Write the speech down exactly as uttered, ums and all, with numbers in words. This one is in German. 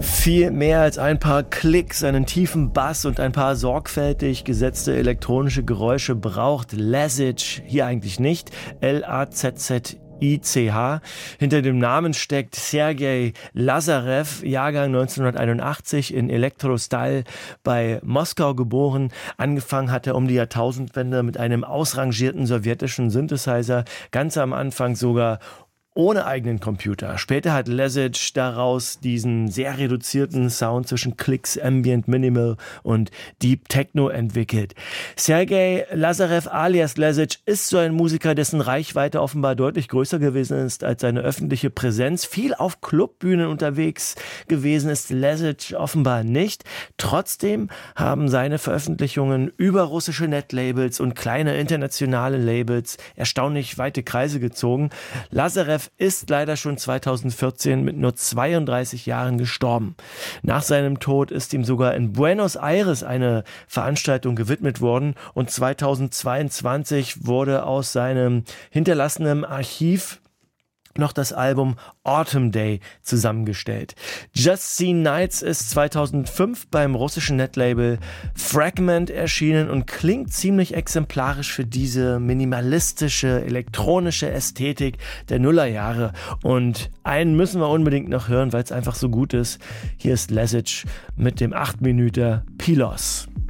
Viel mehr als ein paar Klicks, einen tiefen Bass und ein paar sorgfältig gesetzte elektronische Geräusche braucht Lazic hier eigentlich nicht. L A Z Z I C H. Hinter dem Namen steckt Sergei Lazarev, Jahrgang neunzehnhunderteinundachtzig, in Elektrostal bei Moskau geboren. Angefangen hat er um die Jahrtausendwende mit einem ausrangierten sowjetischen Synthesizer, ganz am Anfang sogar ohne eigenen Computer. Später hat Lazic daraus diesen sehr reduzierten Sound zwischen Clicks, Ambient, Minimal und Deep Techno entwickelt. Sergei Lazarev alias Lazic ist so ein Musiker, dessen Reichweite offenbar deutlich größer gewesen ist als seine öffentliche Präsenz. Viel auf Clubbühnen unterwegs gewesen ist Lazic offenbar nicht. Trotzdem haben seine Veröffentlichungen über russische Netlabels und kleine internationale Labels erstaunlich weite Kreise gezogen. Lazarev ist leider schon zweitausendvierzehn mit nur zweiunddreißig Jahren gestorben. Nach seinem Tod ist ihm sogar in Buenos Aires eine Veranstaltung gewidmet worden und zweitausendzweiundzwanzig wurde aus seinem hinterlassenen Archiv noch das Album Autumn Day zusammengestellt. Just Seen Nights ist zweitausendfünf beim russischen Netlabel Fragment erschienen und klingt ziemlich exemplarisch für diese minimalistische, elektronische Ästhetik der Nullerjahre. Und einen müssen wir unbedingt noch hören, weil es einfach so gut ist. Hier ist Lazic mit dem acht Minüter Pilos.